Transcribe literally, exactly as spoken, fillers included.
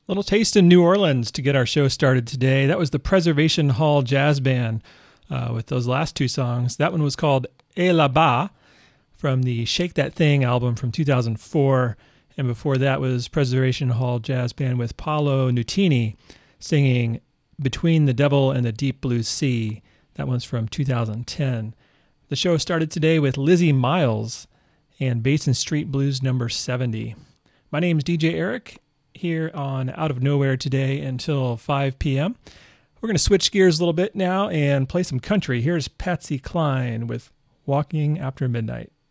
Little taste in New Orleans to get our show started today. That was the Preservation Hall Jazz Band uh, with those last two songs. That one was called Et là-bas from the Shake That Thing album from two thousand four. And before that was Preservation Hall Jazz Band with Paolo Nutini singing Between the Devil and the Deep Blue Sea. That one's from two thousand ten. The show started today with Lizzie Miles and Basin Street Blues number seventy. My name's D J Eric, here on Out of Nowhere today until five p.m. We're going to switch gears a little bit now and play some country. Here's Patsy Cline with Walking After Midnight.